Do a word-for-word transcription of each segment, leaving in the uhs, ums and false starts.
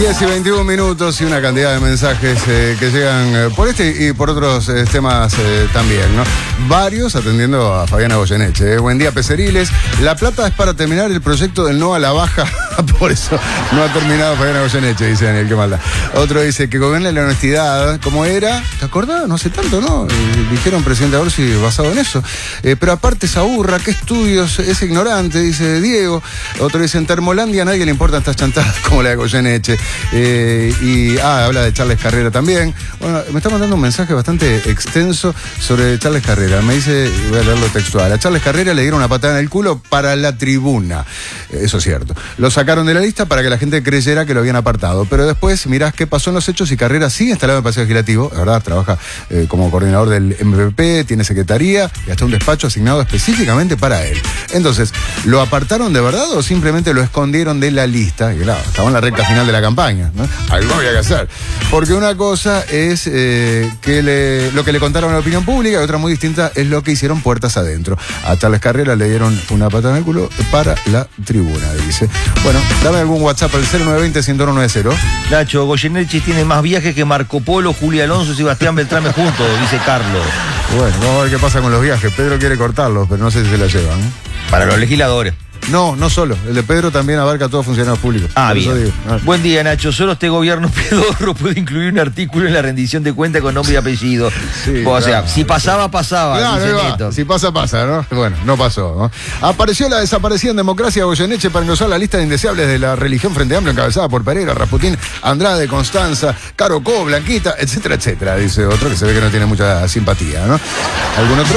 diez y veintiún minutos y una cantidad de mensajes eh, que llegan eh, por este y por otros eh, temas eh, también, ¿no? Varios atendiendo a Fabiana Goyeneche. Eh. Buen día, Peceriles. La plata es para terminar el proyecto del no a la baja. Por eso no ha terminado Fabiana Goyeneche, dice Daniel, qué maldad. Otro dice que gobierne la honestidad, como era, ¿te acordás? No hace tanto, ¿no? Eh, dijeron presidente Orsi basado en eso. Eh, pero aparte esa burra, ¿qué estudios? Es ignorante, dice Diego. Otro dice, en Termolandia a nadie le importan estas chantadas como la de Goyeneche. Eh, y, ah, habla de Charles Carrera también. Bueno, me está mandando un mensaje bastante extenso sobre Charles Carrera. Me dice, voy a leerlo textual, a Charles Carrera le dieron una patada en el culo para la tribuna. Eso es cierto. Lo sacaron de la lista para que la gente creyera que lo habían apartado. Pero después mirás qué pasó en los hechos y Carrera sigue instalado en el Paseo Legislativo. La verdad, trabaja eh, como coordinador del M P P, tiene secretaría y hasta un despacho asignado específicamente para él. Entonces, ¿lo apartaron de verdad o simplemente lo escondieron de la lista? Y claro, estaba en la recta final de la campaña, ¿no? Algo había que hacer. Porque una cosa es eh, que le, lo que le contaron a la opinión pública y otra muy distinta es lo que hicieron puertas adentro. A Charles Carrera le dieron una patada en el culo para la tribuna, dice. Bueno, dame algún WhatsApp al cero nueve veinte, ciento uno noventa. Nacho, Goyeneche tiene más viajes que Marco Polo, Julio Alonso y Sebastián Beltrame juntos, dice Carlos. Bueno, vamos a ver qué pasa con los viajes. Pedro quiere cortarlos, pero no sé si se la llevan. ¿eh? Para los legisladores. No, no solo. El de Pedro también abarca a todos funcionarios públicos. Ah, bien. Digo. Ah. Buen día, Nacho. Solo este gobierno pedorro puede incluir un artículo en la rendición de cuenta con nombre y apellido. Sí, o sea, claro, si pasaba, pasaba. Claro, dice Neto. Si pasa, pasa, ¿no? Bueno, no pasó, ¿no? Apareció la desaparecida en democracia Goyeneche para engrosar la lista de indeseables de la religión Frente Amplio encabezada por Pereira, Rasputín, Andrade, Constanza, Caro Co, Blanquita, etcétera, etcétera. Dice otro que se ve que no tiene mucha simpatía, ¿no? ¿Algún otro?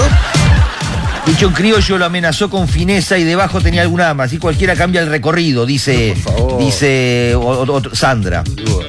Dicho en criollo, lo amenazó con fineza y debajo tenía alguna arma. Así cualquiera cambia el recorrido, dice, dice o, o, o, Sandra.